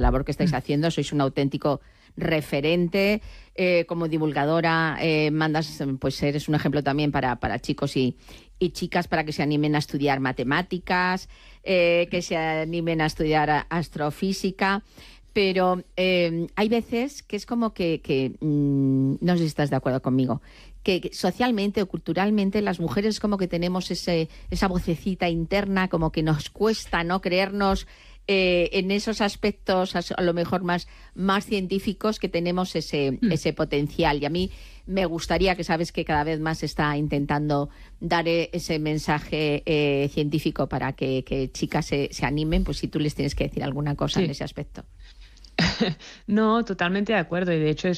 labor que estáis haciendo. Sois un auténtico referente. Como divulgadora, pues eres un ejemplo también para chicos y chicas para que se animen a estudiar matemáticas, que se animen a estudiar astrofísica. Pero hay veces que es como que no sé si estás de acuerdo conmigo, que socialmente o culturalmente las mujeres como que tenemos esa vocecita interna, como que nos cuesta no creernos en esos aspectos a lo mejor más científicos, que tenemos ese potencial. Y a mí me gustaría, que sabes que cada vez más se está intentando dar ese mensaje científico para que chicas se animen, pues si tú les tienes que decir alguna cosa en ese aspecto. No, totalmente de acuerdo. Y de hecho,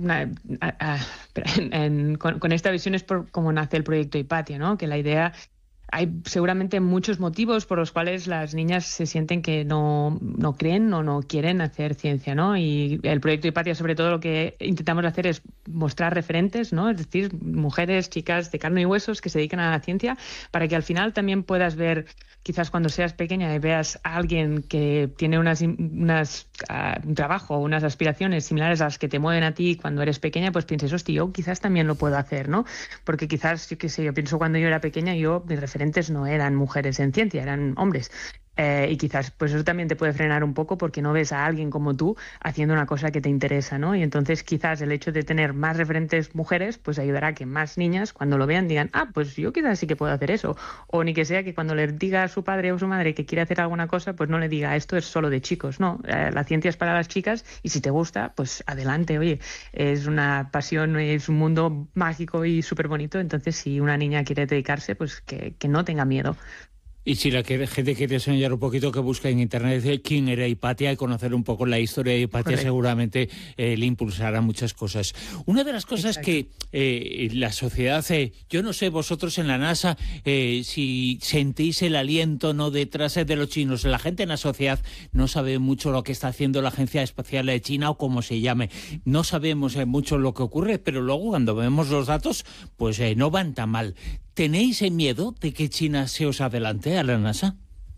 con esta visión es por cómo nace el proyecto Hipatia, ¿no? Que la idea... Hay seguramente muchos motivos por los cuales las niñas se sienten que no creen o no quieren hacer ciencia, ¿no? Y el proyecto Hipatia, sobre todo, lo que intentamos hacer es mostrar referentes, ¿no? Es decir, mujeres, chicas de carne y huesos que se dedican a la ciencia, para que al final también puedas ver, quizás cuando seas pequeña y veas a alguien que tiene un trabajo, unas aspiraciones similares a las que te mueven a ti cuando eres pequeña, pues pienses, hostia, yo quizás también lo puedo hacer, ¿no? Porque quizás, yo qué sé, yo pienso cuando yo era pequeña, mis referentes no eran mujeres en ciencia, eran hombres. Y quizás pues eso también te puede frenar un poco porque no ves a alguien como tú haciendo una cosa que te interesa, ¿no? Y entonces quizás el hecho de tener más referentes mujeres pues ayudará a que más niñas cuando lo vean digan, pues yo quizás sí que puedo hacer eso. O ni que sea que cuando le diga a su padre o su madre que quiere hacer alguna cosa, pues no le diga, esto es solo de chicos, no. La ciencia es para las chicas y si te gusta, pues adelante, oye, es una pasión, es un mundo mágico y súper bonito. Entonces si una niña quiere dedicarse, pues que no tenga miedo. Y si la gente quiere enseñar un poquito, que busque en internet quién era Hipatia y conocer un poco la historia de Hipatia, correcto, seguramente le impulsará muchas cosas. Una de las cosas, exacto, que la sociedad, yo no sé vosotros en la NASA si sentís el aliento no detrás de los chinos. La gente en la sociedad no sabe mucho lo que está haciendo la Agencia Espacial de China o como se llame. No sabemos mucho lo que ocurre, pero luego cuando vemos los datos, pues no van tan mal. ¿Tenéis miedo de que China se os adelante a la NASA?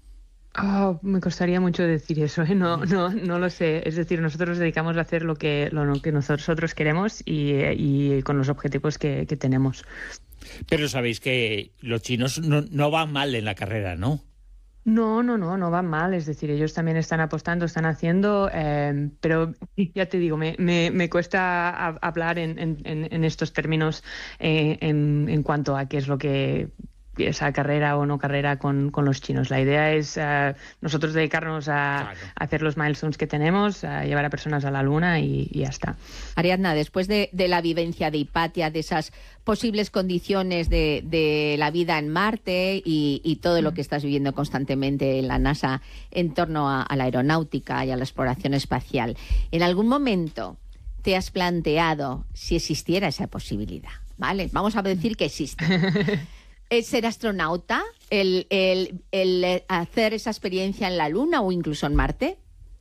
Me costaría mucho decir eso, ¿eh? No lo sé. Es decir, nosotros nos dedicamos a hacer lo que nosotros queremos y con los objetivos que tenemos. Pero sabéis que los chinos no van mal en la carrera, ¿no? No van mal, es decir, ellos también están apostando, están haciendo, pero ya te digo, me cuesta hablar en estos términos en cuanto a qué es lo que esa carrera o no carrera con los chinos. La idea es nosotros dedicarnos a hacer los milestones que tenemos, a llevar a personas a la Luna y ya está. Ariadna, después de la vivencia de Hipatia, de esas posibles condiciones de la vida en Marte y todo lo que estás viviendo constantemente en la NASA en torno a la aeronáutica y a la exploración espacial, ¿en algún momento te has planteado si existiera esa posibilidad? ¿Vale? Vamos a decir que existe. ¿Es ser astronauta, el hacer esa experiencia en la Luna o incluso en Marte?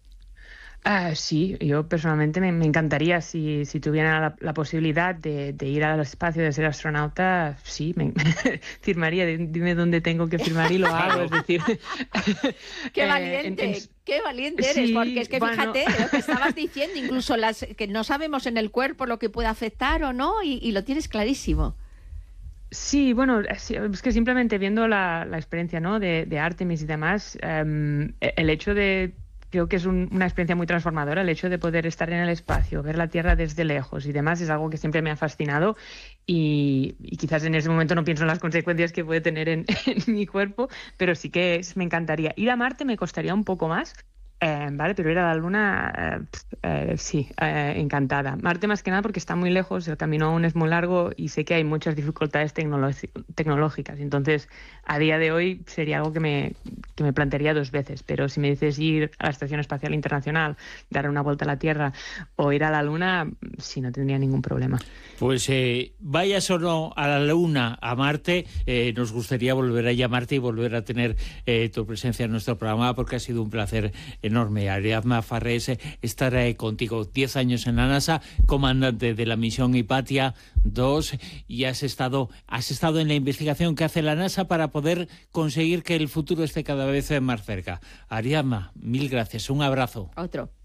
Sí, yo personalmente me encantaría si tuviera la posibilidad de ir al espacio, de ser astronauta, sí, firmaría, dime dónde tengo que firmar y lo hago, es decir... ¡Qué valiente! ¡Qué valiente eres! Sí, porque es que fíjate lo que estabas diciendo, incluso que no sabemos en el cuerpo lo que puede afectar o no, y lo tienes clarísimo. Sí, bueno, es que simplemente viendo la experiencia, ¿no?, de Artemis y demás, el hecho de... Creo que es una experiencia muy transformadora, el hecho de poder estar en el espacio, ver la Tierra desde lejos y demás, es algo que siempre me ha fascinado y quizás en ese momento no pienso en las consecuencias que puede tener en mi cuerpo, pero sí que me encantaría. Ir a Marte me costaría un poco más, vale, pero ir a la Luna, sí, encantada. Marte más que nada porque está muy lejos, el camino aún es muy largo y sé que hay muchas dificultades tecnológicas. Entonces, a día de hoy sería algo que me plantearía 2 veces. Pero si me dices ir a la Estación Espacial Internacional, dar una vuelta a la Tierra o ir a la Luna, sí, no tendría ningún problema. Pues vayas o no a la Luna, a Marte, nos gustaría volver a llamarte y volver a tener tu presencia en nuestro programa, porque ha sido un placer enorme. Ariadna Farrés, estar contigo 10 años en la NASA, comandante de la misión Hipatia 2, y has estado en la investigación que hace la NASA para poder conseguir que el futuro esté cada vez más cerca. Ariadna, mil gracias, un abrazo. Otro.